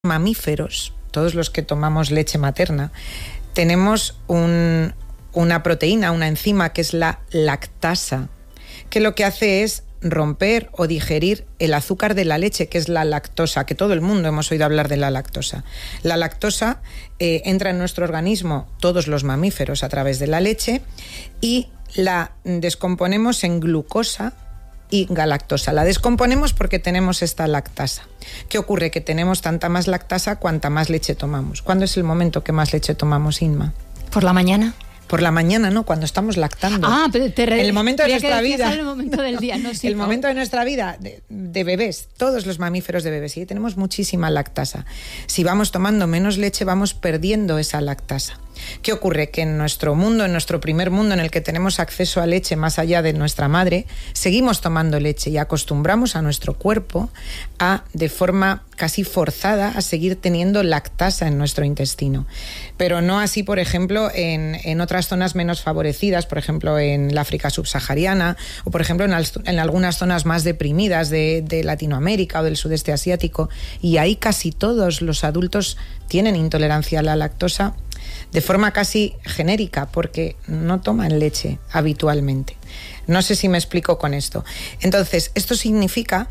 Mamíferos, todos los que tomamos leche materna, tenemos una proteína, una enzima que es la lactasa, que lo que hace es romper o digerir el azúcar de la leche, que es la lactosa, que todo el mundo hemos oído hablar de la lactosa. La lactosa entra en nuestro organismo, todos los mamíferos, a través de la leche, y la descomponemos en glucosa y galactosa. La descomponemos porque tenemos esta lactasa. ¿Qué ocurre? Que tenemos tanta más lactasa cuanta más leche tomamos. ¿Cuándo es el momento que más leche tomamos, Inma? ¿Por la mañana? Por la mañana, ¿no? Cuando estamos lactando. El momento de nuestra vida. El momento del día, no, sí, el momento de nuestra vida de bebés, todos los mamíferos de bebés, y tenemos muchísima lactasa. Si vamos tomando menos leche, vamos perdiendo esa lactasa. ¿Qué ocurre? Que en nuestro mundo, en nuestro primer mundo, en el que tenemos acceso a leche más allá de nuestra madre, seguimos tomando leche y acostumbramos a nuestro cuerpo a, de forma casi forzada, a seguir teniendo lactasa en nuestro intestino. Pero no así, por ejemplo, en otras zonas menos favorecidas, por ejemplo, en el África subsahariana, o por ejemplo en algunas zonas más deprimidas de Latinoamérica o del sudeste asiático, y ahí casi todos los adultos tienen intolerancia a la lactosa de forma casi genérica, porque no toman leche habitualmente. No sé si me explico con esto. Entonces, esto significa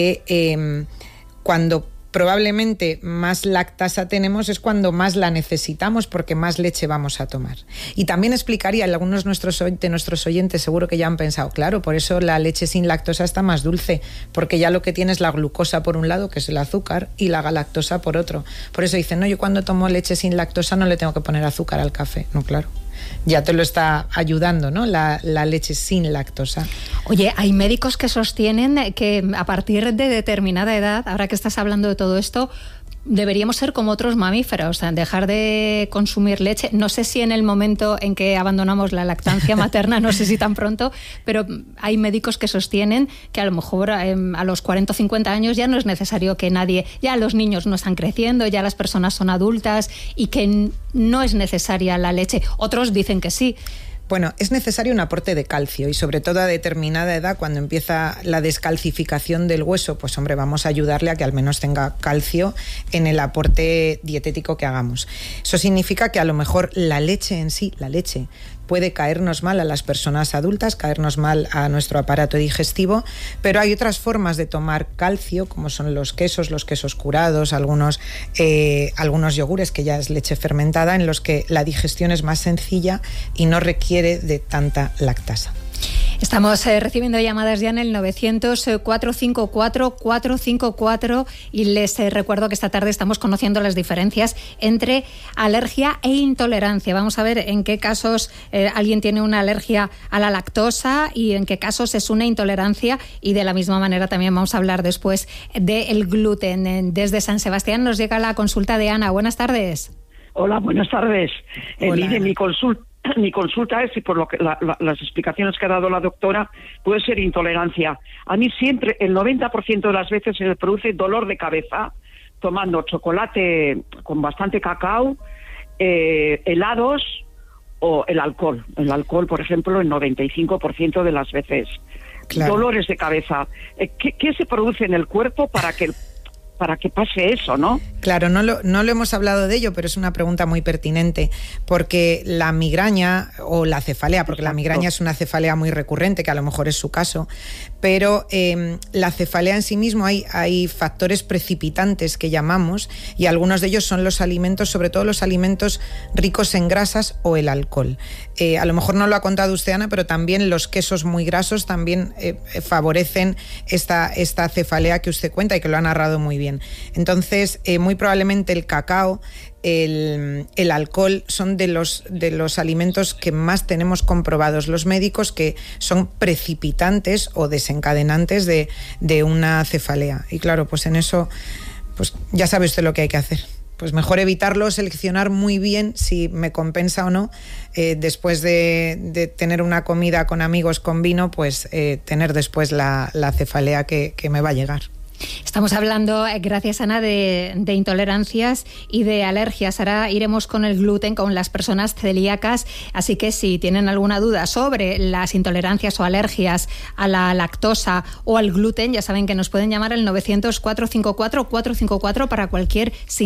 que cuando probablemente más lactasa tenemos es cuando más la necesitamos, porque más leche vamos a tomar. Y también explicaría, algunos de nuestros oyentes seguro que ya han pensado, claro, por eso la leche sin lactosa está más dulce, porque ya lo que tiene es la glucosa por un lado, que es el azúcar, y la galactosa por otro. Por eso dicen, no, yo cuando tomo leche sin lactosa no le tengo que poner azúcar al café. No, claro. Ya te lo está ayudando, ¿no? La leche sin lactosa. Oye, hay médicos que sostienen que a partir de determinada edad, ahora que estás hablando de todo esto, deberíamos ser como otros mamíferos, o sea, dejar de consumir leche. No sé si en el momento en que abandonamos la lactancia materna, no sé si tan pronto, pero hay médicos que sostienen que a lo mejor a los 40 o 50 años ya no es necesario que nadie, ya los niños no están creciendo, ya las personas son adultas y que no es necesaria la leche. Otros dicen que sí. Bueno, es necesario un aporte de calcio y sobre todo a determinada edad, cuando empieza la descalcificación del hueso, pues hombre, vamos a ayudarle a que al menos tenga calcio en el aporte dietético que hagamos. Eso significa que a lo mejor la leche en sí, la leche, puede caernos mal a las personas adultas, caernos mal a nuestro aparato digestivo, pero hay otras formas de tomar calcio, como son los quesos curados, algunos yogures, que ya es leche fermentada, en los que la digestión es más sencilla y no requiere de tanta lactasa. Estamos recibiendo llamadas ya en el 900-454-454 y les recuerdo que esta tarde estamos conociendo las diferencias entre alergia e intolerancia. Vamos a ver en qué casos alguien tiene una alergia a la lactosa y en qué casos es una intolerancia, y de la misma manera también vamos a hablar después del gluten. Desde San Sebastián nos llega la consulta de Ana. Buenas tardes. Hola, buenas tardes. Hola. Mi consulta es si por lo que las explicaciones que ha dado la doctora puede ser intolerancia. A mí siempre, el 90% de las veces se me produce dolor de cabeza tomando chocolate con bastante cacao, helados o el alcohol. El alcohol, por ejemplo, el 95% de las veces. Claro. Dolores de cabeza. ¿Qué se produce en el cuerpo para que pase eso, ¿no? Claro, no lo hemos hablado de ello, pero es una pregunta muy pertinente, porque la migraña o la cefalea, porque Exacto. La migraña es una cefalea muy recurrente, que a lo mejor es su caso, pero la cefalea en sí mismo hay factores precipitantes que llamamos, y algunos de ellos son los alimentos, sobre todo los alimentos ricos en grasas o el alcohol. A lo mejor no lo ha contado usted, Ana, pero también los quesos muy grasos también favorecen esta cefalea que usted cuenta y que lo ha narrado muy bien. Entonces, muy probablemente el cacao, el alcohol son de los alimentos que más tenemos comprobados los médicos que son precipitantes o desencadenantes de una cefalea. Y claro, pues en eso, pues ya sabe usted lo que hay que hacer. Pues mejor evitarlo, seleccionar muy bien si me compensa o no, después de tener una comida con amigos con vino, pues tener después la cefalea que me va a llegar. Estamos hablando, gracias Ana, de intolerancias y de alergias. Ahora iremos con el gluten, con las personas celíacas. Así que si tienen alguna duda sobre las intolerancias o alergias a la lactosa o al gluten, ya saben que nos pueden llamar al 900 454 454 para cualquier